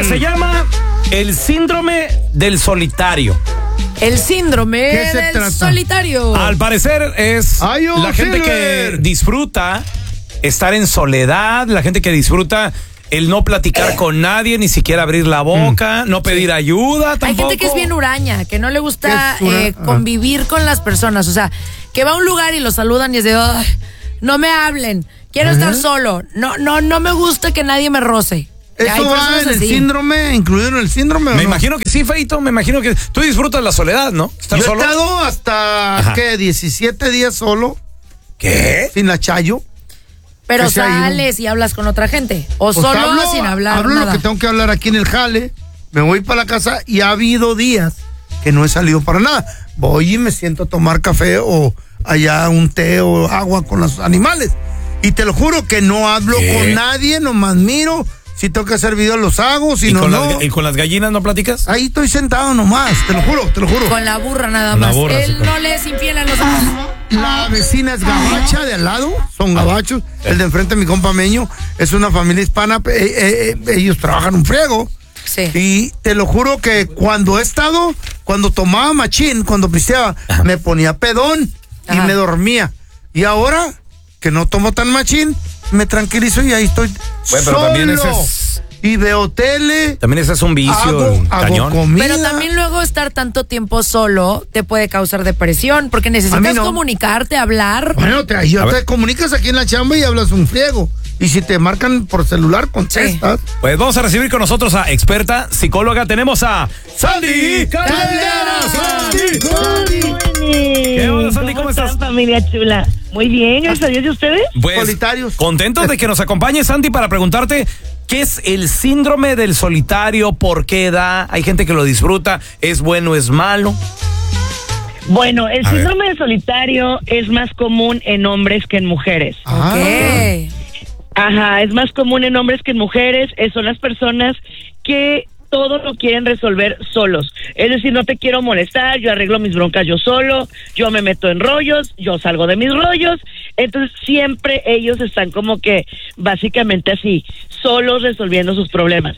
que se llama el síndrome del solitario. El síndrome del solitario. Al parecer es la gente que disfruta estar en soledad, la gente que disfruta el no platicar con nadie, ni siquiera abrir la boca, no pedir ayuda tampoco. Hay gente que es bien huraña, que no le gusta convivir con las personas. O sea, que va a un lugar y lo saludan y es de, no me hablen, quiero estar solo, no me gusta que nadie me roce. ¿Eso va en el síndrome, incluido en el síndrome? Me imagino que sí, Feito, me imagino que tú disfrutas la soledad, ¿no? Yo he estado hasta, 17 días solo. ¿Qué? Sin la chayo. Pero sales y hablas con otra gente. O pues solo sin hablar hablo nada. Lo que tengo que hablar aquí en el jale. Me voy para la casa y ha habido días que no he salido para nada. Voy y me siento a tomar café o allá un té o agua con los animales. Y te lo juro que no hablo con nadie, nomás miro. Si tengo que hacer videos los hago, si no, no. ¿Y con las gallinas no platicas? Ahí estoy sentado nomás, te lo juro. Con la burra nada más. Él no le es infiel a los demás. La vecina es gabacha de al lado, son gabachos. El de enfrente, mi compa Meño, es una familia hispana. Ellos trabajan un friego. Sí. Y te lo juro que cuando tomaba machín, cuando pisteaba, me ponía pedón y me dormía. Y ahora que no tomo tan machín, me tranquilizo y ahí estoy solo. También y veo tele. También ese es un vicio, cañón. Comida. Pero también luego estar tanto tiempo solo te puede causar depresión, porque necesitas comunicarte, hablar. Bueno, te comunicas aquí en la chamba y hablas un friego. Y si te marcan por celular, contestas. Sí. Pues vamos a recibir con nosotros a experta psicóloga. Tenemos a Sandy Caldera. ¡Sandy! ¿Qué onda, Sandy? ¿Cómo estás? Familia chula. Muy bien, gracias a Dios. ¿Y ustedes? Pues, solitarios. Contentos de que nos acompañe, Sandy, para preguntarte qué es el síndrome del solitario, por qué da, hay gente que lo disfruta, es bueno, es malo. Bueno, el síndrome del solitario es más común en hombres que en mujeres. Ajá, es más común en hombres que en mujeres. Son las personas que todo lo quieren resolver solos. Es decir, no te quiero molestar, yo arreglo mis broncas yo solo, yo me meto en rollos, yo salgo de mis rollos. Entonces siempre ellos están como que básicamente así, solos resolviendo sus problemas.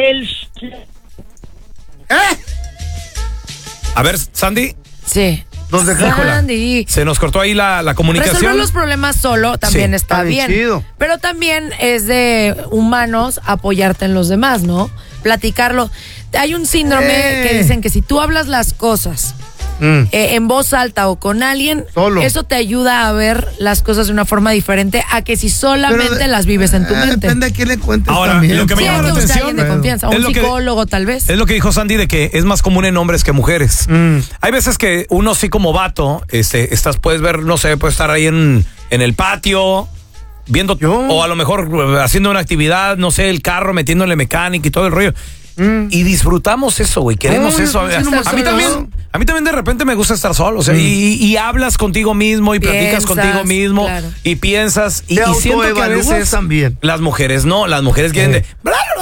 A ver, Sandy. Sí. Sandy. Se nos cortó ahí la comunicación. Resolver los problemas solo también está bien. Chido. Pero también es de humanos apoyarte en los demás, ¿no? Platicarlo. Hay un síndrome que dicen que si tú hablas las cosas en voz alta o con alguien, eso te ayuda a ver las cosas de una forma diferente a que si solamente las vives en tu mente. Depende a quién le cuentes. Ahora, también. lo que me llama la atención de confianza, un psicólogo tal vez. Es lo que dijo Sandy de que es más común en hombres que mujeres. Hay veces que uno sí como vato, puedes ver, no sé, puedes estar ahí en el patio viendo o a lo mejor haciendo una actividad, no sé, el carro, metiéndole mecánica y todo el rollo. Y disfrutamos eso, güey, queremos eso. A mí también de repente me gusta estar solo, o sea, y hablas contigo mismo y platicas contigo mismo y piensas y siento que a veces también. Las mujeres quieren de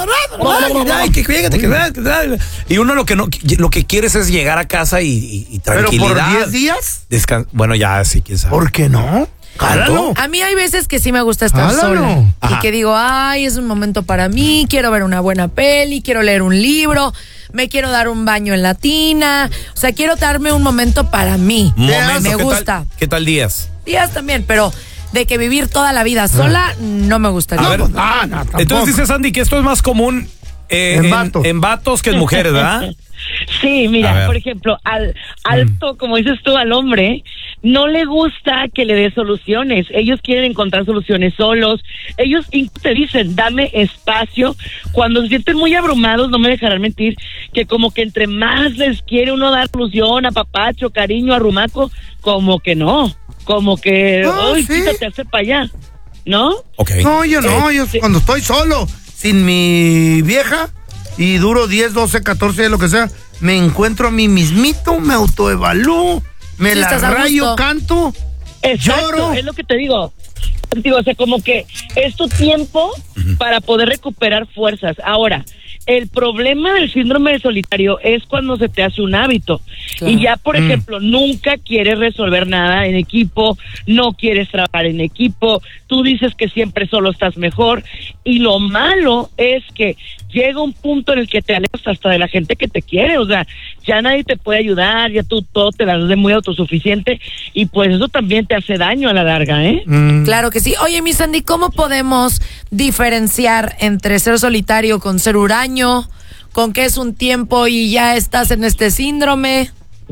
y uno lo que quieres es llegar a casa y tranquilidad. ¿Pero por 10 días? Bueno, ya sí, quién sabe. ¿Por qué no? Claro. A mí hay veces que sí me gusta estar sola. Y que digo, es un momento para mí, quiero ver una buena peli, quiero leer un libro, me quiero dar un baño en la tina. O sea, quiero darme un momento para mí. Me gusta. ¿Qué tal días? Días también, pero de que vivir toda la vida sola no me gustaría. A ver, entonces dice Sandy que esto es más común en vatos que en mujeres, ¿verdad? Sí, mira, por ejemplo, como dices tú, al hombre no le gusta que le dé soluciones. Ellos quieren encontrar soluciones solos. Ellos te dicen, dame espacio. Cuando se sienten muy abrumados, no me dejarán mentir, que como que entre más les quiere uno dar solución, apapacho, cariño, arrumaco, como que no. Como que, quítate, hace para allá, ¿no? Okay. No, yo cuando estoy solo, sin mi vieja, y duro 10, 12, 14, lo que sea, me encuentro a mí mismito, me autoevalúo, me la rayo, canto, lloro. Es lo que te digo. O sea, como que es tu tiempo para poder recuperar fuerzas. Ahora, El problema del síndrome del solitario es cuando se te hace un hábito. Claro. Y ya, por ejemplo, nunca quieres resolver nada en equipo, no quieres trabajar en equipo, tú dices que siempre solo estás mejor. Y lo malo es que llega un punto en el que te alejas hasta de la gente que te quiere. O sea, ya nadie te puede ayudar, ya tú todo te das de muy autosuficiente. Y pues eso también te hace daño a la larga, ¿eh? Claro que sí. Oye, mi Sandy, ¿cómo podemos diferenciar entre ser solitario con ser huraño? ¿Con qué es un tiempo y ya estás en este síndrome?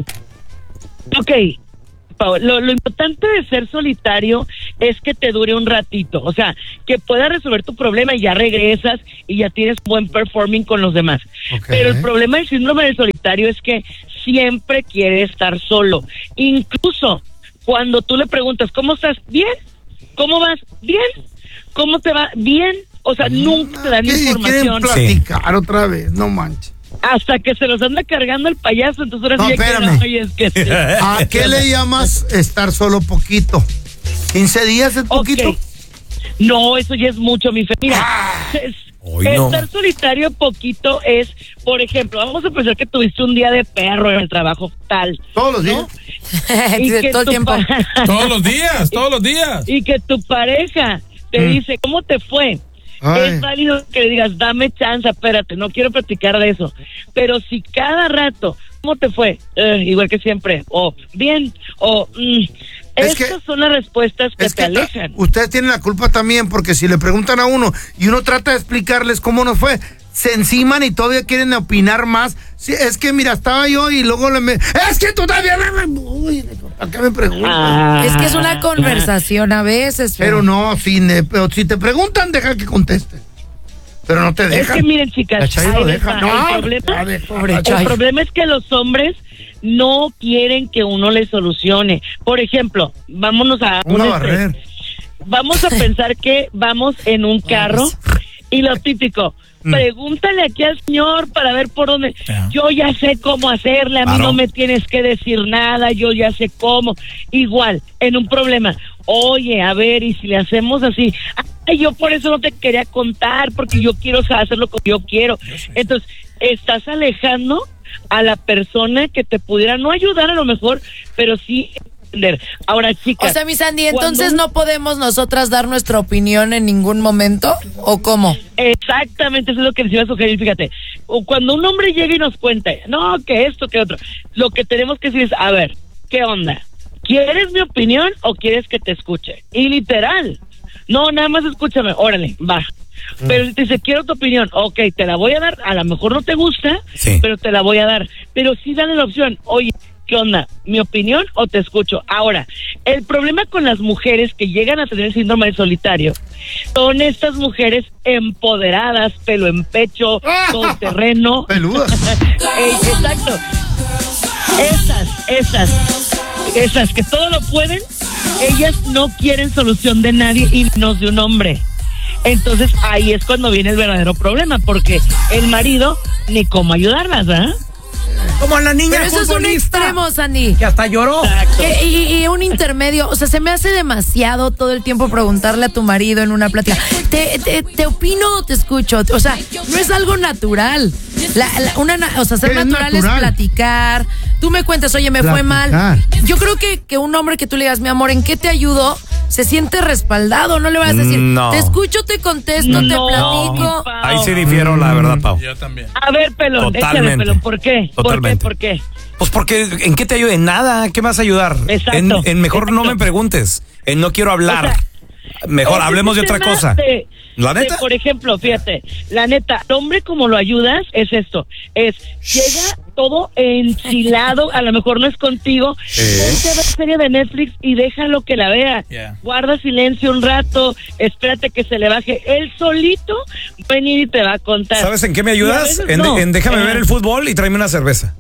Ok, lo importante de ser solitario es que te dure un ratito, o sea, que puedas resolver tu problema y ya regresas y ya tienes buen performing con los demás. Okay. Pero el problema del síndrome del solitario es que siempre quiere estar solo. Incluso cuando tú le preguntas, ¿cómo estás? ¿Bien? ¿Cómo vas? ¿Bien? ¿Cómo te va? ¿Bien? O sea, nunca te dan información. Quieren platicar otra vez, no manches. Hasta que se los anda cargando el payaso, entonces ahora no, sí espérame. Que es que sí. ¿A qué le llamas estar solo poquito? ¿15 días es poquito? Okay. No, eso ya es mucho, mi fe. Mira, estar solitario poquito es, por ejemplo, vamos a pensar que tuviste un día de perro en el trabajo tal. Todos los días. Y que todo el tiempo. Todos los días. Y que tu pareja te dice, ¿cómo te fue? Ay. Es válido que le digas, dame chance, espérate, no quiero platicar de eso. Pero si cada rato, ¿cómo te fue? Igual que siempre, o bien, o... Estas son las respuestas que te alejan. Ustedes tienen la culpa también, porque si le preguntan a uno y uno trata de explicarles cómo nos fue, se enciman y todavía quieren opinar más. Sí, es que mira, estaba yo y luego es que tú también... Uy, ¿a qué me preguntas? Es que es una conversación a veces. Pero no, pero si te preguntan, deja que conteste. Pero no te dejan. Es que miren, chicas, el problema es que los hombres no quieren que uno les solucione. Por ejemplo, vámonos a vamos a pensar que vamos en un carro y lo típico, pregúntale aquí al señor para ver por dónde. Yo ya sé cómo hacerle, a mí no me tienes que decir nada, yo ya sé cómo. Igual, en un problema, oye, a ver, y si le hacemos así, ay, yo por eso no te quería contar, porque yo quiero hacer lo que yo quiero. Entonces, estás alejando a la persona que te pudiera no ayudar a lo mejor, pero sí entender. Ahora, chicas, o sea, mi Sandy, entonces no podemos nosotras dar nuestra opinión en ningún momento, ¿o cómo? Exactamente, eso es lo que les iba a sugerir, fíjate. O cuando un hombre llega y nos cuenta, no, que esto, que otro, lo que tenemos que decir es, a ver, ¿qué onda? ¿Quieres mi opinión o quieres que te escuche? Y literal, no, nada más escúchame, órale, va. Pero te dice, quiero tu opinión, ok, te la voy a dar, a lo mejor no te gusta, pero te la voy a dar. Pero sí dale la opción, oye, ¿qué onda? ¿Mi opinión o te escucho? Ahora, el problema con las mujeres que llegan a tener síndrome del solitario son estas mujeres empoderadas, pelo en pecho, todo terreno. Peludas. Exacto. Esas que todo lo pueden, ellas no quieren solución de nadie y menos de un hombre. Entonces ahí es cuando viene el verdadero problema, porque el marido ni cómo ayudarlas, ¿verdad? Como la niña. Pero eso es un extremo, Sandy. Que hasta lloró. Y un intermedio. O sea, se me hace demasiado todo el tiempo preguntarle a tu marido en una plática, ¿te opino o te escucho? O sea, no es algo natural. Ser natural es platicar. Tú me cuentas, oye, me fue mal. Yo creo que un hombre que tú le digas, mi amor, ¿en qué te ayudo? Se siente respaldado. No le vas a decir, te escucho, te contesto, te platico. Ahí sí difiero, la verdad, Pau. Yo también. A ver, pelón, échale, pelón, ¿por qué? Totalmente. ¿Por qué? Pues porque, ¿en qué te ayude? En nada. ¿Qué me vas a ayudar? Exacto. En mejor no me preguntes. En no quiero hablar. O sea, mejor hablemos de otra cosa. ¿La neta? Por ejemplo, fíjate, la neta, el hombre como lo ayudas es esto, llega todo enchilado, a lo mejor no es contigo, ponte a ver serie de Netflix y déjalo que la vea, guarda silencio un rato, espérate que se le baje, él solito va a venir y te va a contar. ¿Sabes en qué me ayudas? En déjame ver el fútbol y tráeme una cerveza.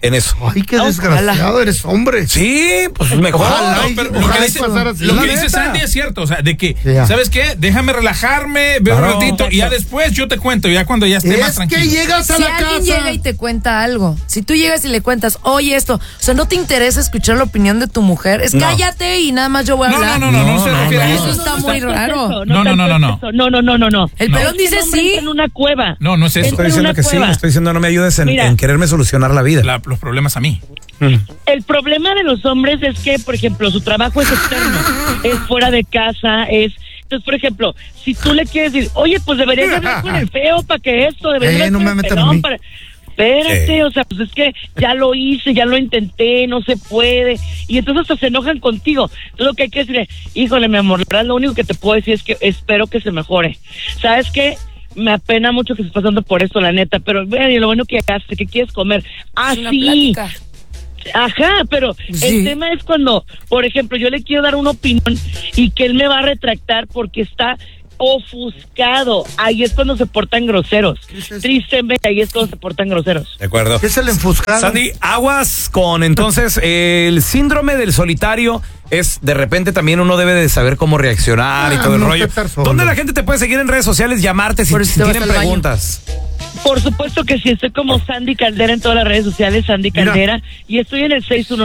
en eso. Ay, qué desgraciado, eres hombre. Sí, pues mejor. Lo que dice Sandy es cierto, o sea, de que, ¿sabes qué? Déjame relajarme, veo un ratito y ya después yo te cuento, ya cuando ya esté más tranquilo. Es que llegas a la casa. Si alguien llega y te cuenta algo, si tú llegas y le cuentas, oye esto, o sea, no te interesa escuchar la opinión de tu mujer, cállate y nada más yo voy a hablar. No se refiere a eso. Eso está muy raro. No. El pelón dice sí. En una cueva. No es eso. Estoy diciendo que sí, estoy diciendo no me ayudes en quererme solucionar la vida. Los problemas a mí. El problema de los hombres es que, por ejemplo, su trabajo es externo, es fuera de casa, entonces, por ejemplo, si tú le quieres decir, oye, pues deberías hablar con el feo para que esto, deberías no me metan a mí. Espérate, o sea, pues es que ya lo hice, ya lo intenté, no se puede, y entonces hasta se enojan contigo. Entonces lo que hay que decir es, híjole, mi amor, la verdad lo único que te puedo decir es que espero que se mejore. ¿Sabes qué? Me apena mucho que estés pasando por esto, la neta, pero bueno, lo bueno que haces, que quieres comer. Sí. Ajá, pero el tema es cuando, por ejemplo, yo le quiero dar una opinión y que él me va a retractar porque está ofuscado. Ahí es cuando se portan groseros. Tristemente, ahí es cuando se portan groseros. De acuerdo. ¿Qué es el enfuscado? Sandy, aguas con entonces el síndrome del solitario. Es de repente también uno debe de saber cómo reaccionar y todo el rollo. ¿Dónde la gente te puede seguir en redes sociales, llamarte si tienen preguntas? Por supuesto que sí, estoy como Sandy Caldera en todas las redes sociales, Sandy Caldera, y estoy en el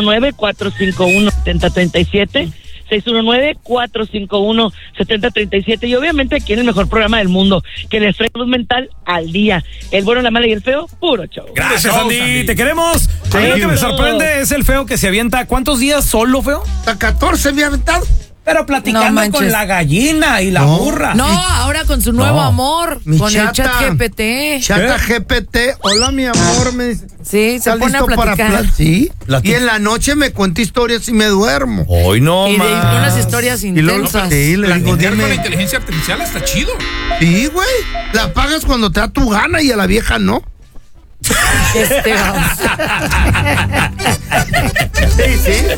619-451-7037, 619-451-7037, y obviamente aquí en el mejor programa del mundo, que les trae salud mental al día. El bueno, la mala y el feo, puro show. Gracias, Sandy. Te queremos. A mí lo que me sorprende es el feo que se avienta. ¿Cuántos días solo, feo? Hasta 14 me ha aventado. Pero platicando con la gallina y la burra. No, ahora con su nuevo amor, con el chat GPT. Chat GPT, hola mi amor, me dice. Sí, se pone a platicar. Sí, y en la noche me cuenta historias y me duermo. Hoy no, y de unas historias intensas. Sí, le digo, con la inteligencia artificial está chido. Sí, güey, la pagas cuando te da tu gana y a la vieja no. Sí, sí.